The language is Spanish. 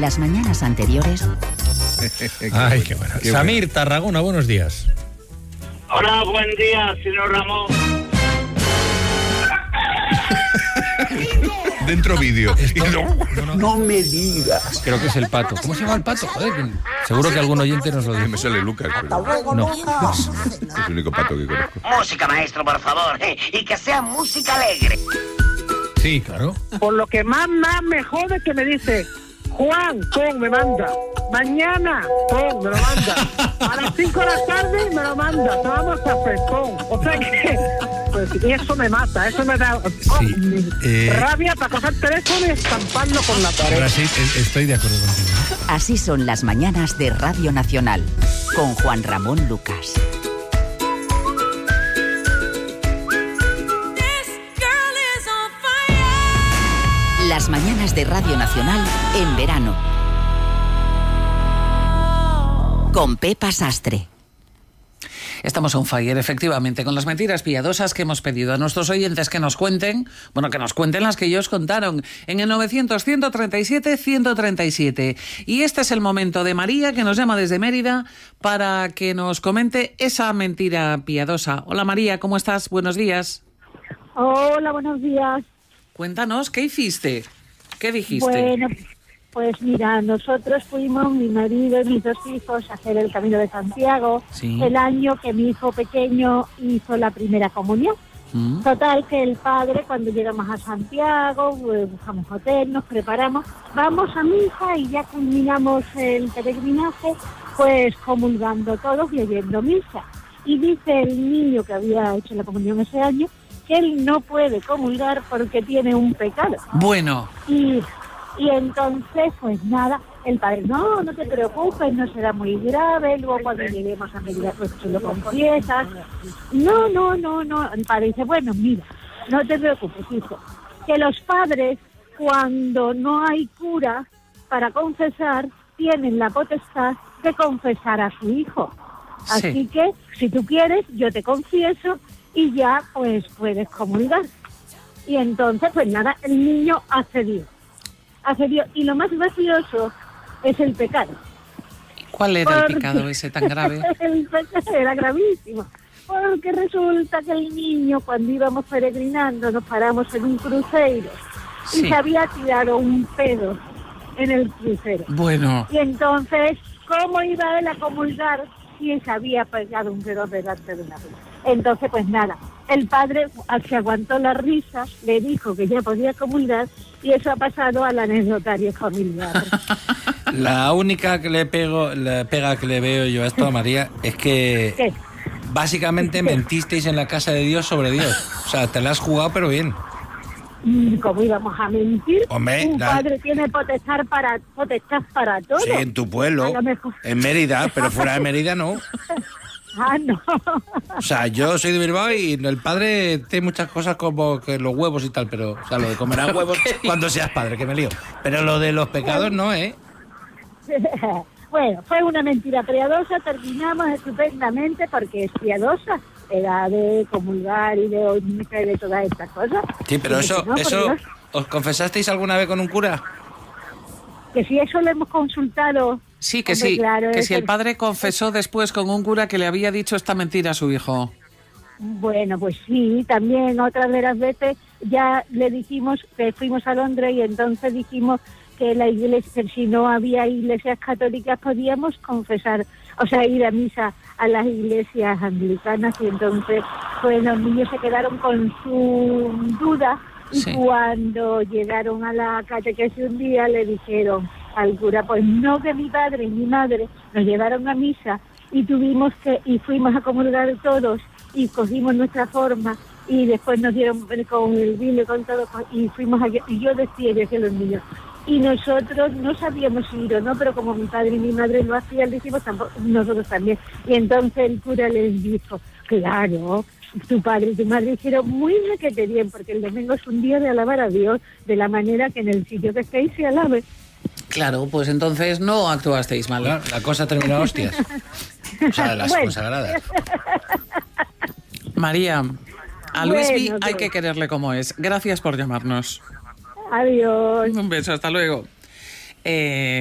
las mañanas anteriores... Ay, qué bueno. Samir, Tarragona, buenos días. Hola, buen día, señor Ramón. Dentro vídeo. No me digas. Creo que es el pato. ¿Cómo se llama el pato? Joder, seguro que algún oyente nos lo dice. Me sale Lucas, pero No. es el único pato que conozco. Música, maestro, por favor. Y que sea música alegre. Sí, claro. Por lo que más me jode que me dice, Juan, pon, me manda. Mañana, pon, me lo manda. A las 5 de la tarde me lo manda. Vamos a hacer, pon. O sea que, pues eso me mata, eso me da rabia para coger el teléfono y estamparlo con la pared. Ahora sí, estoy de acuerdo contigo. Así son las mañanas de Radio Nacional, con Juan Ramón Lucas. Las mañanas de Radio Nacional en verano. Con Pepa Sastre. Estamos on fire, efectivamente, con las mentiras piadosas que hemos pedido a nuestros oyentes que nos cuenten, las que ellos contaron en el 900-137-137. Y este es el momento de María, que nos llama desde Mérida, para que nos comente esa mentira piadosa. Hola María, ¿cómo estás? Buenos días. Hola, buenos días. Cuéntanos, ¿qué hiciste? ¿Qué dijiste? Bueno, pues mira, nosotros fuimos, mi marido y mis dos hijos, a hacer el Camino de Santiago, sí, el año que mi hijo pequeño hizo la primera comunión. Total, que el padre, cuando llegamos a Santiago, buscamos hotel, nos preparamos, vamos a misa y ya culminamos el peregrinaje, pues comulgando todos y oyendo misa. Y dice el niño que había hecho la comunión ese año, que él no puede comulgar porque tiene un pecado. Bueno. Y entonces, pues nada, el padre, no te preocupes, no será muy grave, luego cuando lleguemos a Mérida, pues tú lo confiesas. No, el padre dice, bueno, mira, no te preocupes, hijo, que los padres, cuando no hay cura para confesar, tienen la potestad de confesar a su hijo. Sí. Así que, si tú quieres, yo te confieso y ya pues puedes comulgar. Y entonces pues nada, el niño accedió, y lo más gracioso es el pecado. ¿Cuál era el pecado ese tan grave? El pecado era gravísimo, porque resulta que el niño, cuando íbamos peregrinando, nos paramos en un crucero y se había tirado un pedo en el crucero. Bueno. Y entonces, ¿cómo iba él a comulgar si se había pegado un pedo delante de una vez? Entonces, pues nada, el padre se aguantó la risa, le dijo que ya podía comulgar y eso ha pasado al anecdotario familiar. La única que la pega que le veo yo a esto, María, es que ¿qué? Básicamente mentisteis en la casa de Dios sobre Dios. O sea, te la has jugado pero bien. ¿Cómo íbamos a mentir? Hombre, un padre tiene potestad para todo. Sí, en tu pueblo, en Mérida, pero fuera de Mérida no. Ah, no. O sea, yo soy de Bilbao y el padre tiene muchas cosas como que los huevos y tal, pero, o sea, lo de comerás huevos cuando seas padre, que me lío. Pero lo de los pecados no, ¿eh? Bueno, fue una mentira piadosa, terminamos estupendamente porque es piadosa, era de comulgar y de todas estas cosas. Sí, pero eso, ¿os confesasteis alguna vez con un cura? Que si eso lo hemos consultado. Sí, que sí, claro, que si el padre confesó después con un cura que le había dicho esta mentira a su hijo. Bueno, pues sí, también otras de las veces ya le dijimos que fuimos a Londres y entonces dijimos que la iglesia, si no había iglesias católicas, podíamos confesar, o sea, ir a misa a las iglesias anglicanas y entonces pues los niños se quedaron con su duda y cuando llegaron a la catequesis un día le dijeron al cura, pues no, que mi padre y mi madre nos llevaron a misa y fuimos a comulgar todos y cogimos nuestra forma y después nos dieron con el vino y con todo y fuimos allá, y yo decía los niños, y nosotros no sabíamos ir o no, pero como mi padre y mi madre lo hacían, le dijimos nosotros también, y entonces el cura les dijo, claro, tu padre y tu madre dijeron muy requete bien, porque el domingo es un día de alabar a Dios de la manera que en el sitio que estéis se alabe. Claro, pues entonces no actuasteis mal. Claro, la cosa terminó hostias. O sea, las consagradas. María, a Luismi hay que quererle como es. Gracias por llamarnos. Adiós. Un beso, hasta luego.